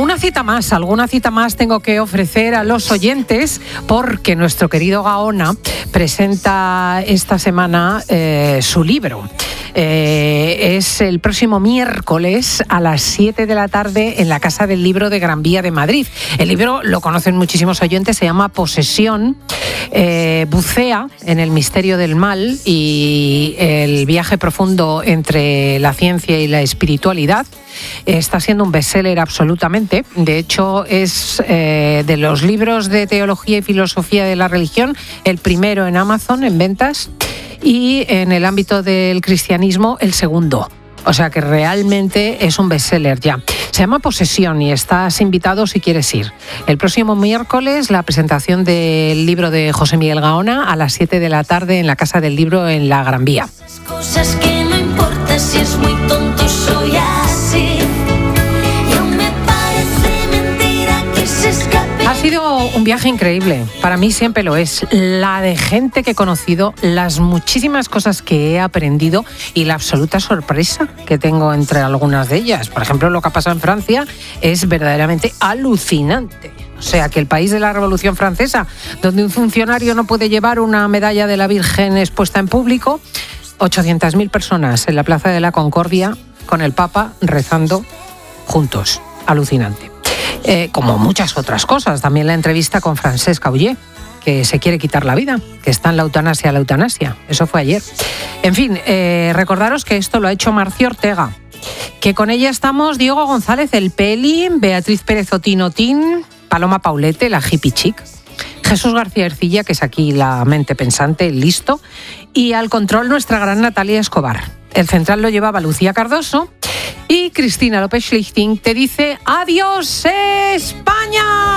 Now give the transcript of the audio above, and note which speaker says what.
Speaker 1: alguna cita más tengo que ofrecer a los oyentes, porque nuestro querido Gaona presenta esta semana su libro. Es el próximo miércoles a las 7 de la tarde en la Casa del Libro de Gran Vía de Madrid. El libro lo conocen muchísimos oyentes, se llama Posesión. Bucea en el misterio del mal y el viaje profundo entre la ciencia y la espiritualidad. Está siendo un bestseller absolutamente. De hecho, es de los libros de teología y filosofía de la religión el primero en Amazon en ventas, y en el ámbito del cristianismo el segundo. O sea que realmente es un bestseller ya. Se llama Posesión y estás invitado si quieres ir. El próximo miércoles la presentación del libro de José Miguel Gaona a las 7 de la tarde en la Casa del Libro en la Gran Vía.
Speaker 2: Cosas que no importa si es muy tonto, soy así. Y aún me parece mentira que se escape.
Speaker 1: Ha sido un viaje increíble, para mí siempre lo es. La de gente que he conocido, las muchísimas cosas que he aprendido y la absoluta sorpresa que tengo entre algunas de ellas. Por ejemplo, lo que ha pasado en Francia es verdaderamente alucinante. O sea, que el país de la Revolución Francesa, donde un funcionario no puede llevar una medalla de la Virgen expuesta en público, 800.000 personas en la Plaza de la Concordia con el Papa rezando juntos. Alucinante. Como muchas otras cosas. También la entrevista con Francesca Oller, que se quiere quitar la vida, que está en la eutanasia. Eso fue ayer. En fin, recordaros que esto lo ha hecho Marcio Ortega, que con ella estamos Diego González, el Peli, Beatriz Pérez Otinotín, Paloma Paulete, la hippie chic, Jesús García Ercilla, que es aquí la mente pensante, el listo, y al control nuestra gran Natalia Escobar. El central lo llevaba Lucía Cardoso y Cristina López Schlichting te dice adiós, España.